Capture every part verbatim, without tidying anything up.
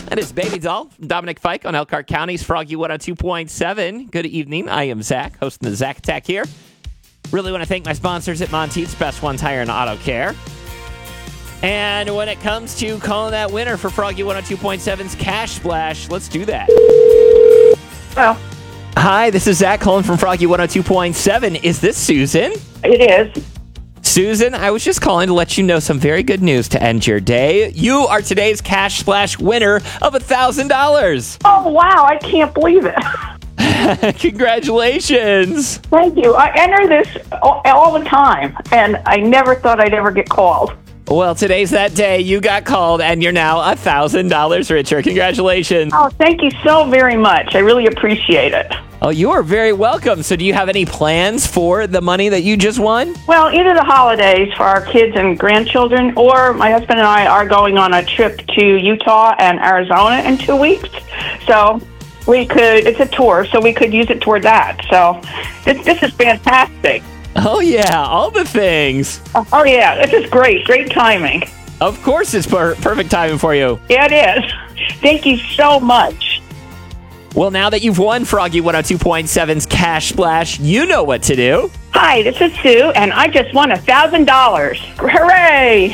That is Baby Doll from Dominic Fike on Elkhart County's Froggy one oh two point seven. Good evening. I am Zach, hosting the Zach Attack here. Really want to thank my sponsors at Monteith's Best One Tire and Auto Care. And when it comes to calling that winner for Froggy one oh two point seven's Cash Splash, let's do that. Well, Hi, this is Zach calling from Froggy one oh two point seven. Is this Susan? it is. Susan, I was just calling to let you know some very good news to end your day. You are today's Cash Splash winner of one thousand dollars. Oh, wow. I can't believe it. Congratulations. Thank you. I enter this all, all the time, and I never thought I'd ever get called. Well, today's that day. You got called, and you're now one thousand dollars richer. Congratulations. Oh, thank you so very much. I really appreciate it. Oh, you are very welcome. So do you have any plans for the money that you just won? Well, either the holidays for our kids and grandchildren, or my husband and I are going on a trip to Utah and Arizona in two weeks. So we could, it's a tour, so we could use it toward that. So this, this is fantastic. Oh, yeah, all the things. Oh, yeah, this is great. Great timing. Of course it's per- perfect timing for you. Yeah, it is. Thank you so much. Well, now that you've won Froggy one oh two point seven's Cash Splash, you know what to do. Hi, this is Sue, and I just won one thousand dollars. Hooray!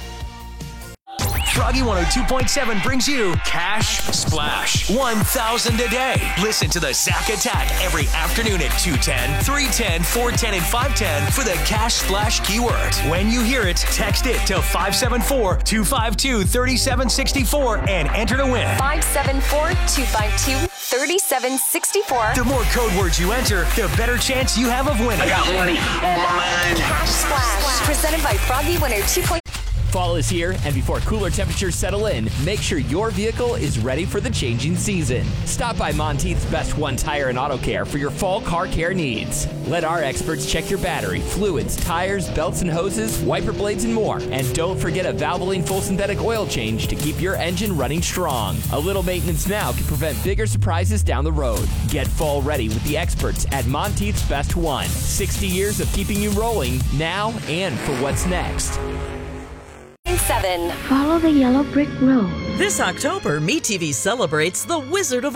Froggy one oh two point seven brings you Cash Splash. one thousand a day. Listen to the Zach Attack every afternoon at two ten, three ten, four ten, and five ten for the Cash Splash keyword. When you hear it, text it to five seven four, two five two, three seven six four and enter to win. five seven four, two five two, three seven six four. The more code words you enter, the better chance you have of winning. I got money on my mind. Cash Splash. Presented by Froggy one oh two point seven. Fall is here, and before cooler temperatures settle in, make sure your vehicle is ready for the changing season. Stop by Monteith's Best One Tire and Auto Care for your fall car care needs. Let our experts check your battery, fluids, tires, belts and hoses, wiper blades, and more. And don't forget a Valvoline full synthetic oil change to keep your engine running strong. A little maintenance now can prevent bigger surprises down the road. Get fall ready with the experts at Monteith's Best One. sixty years of keeping you rolling now and for what's next. Seven. Follow the yellow brick road. This October, MeTV celebrates The Wizard of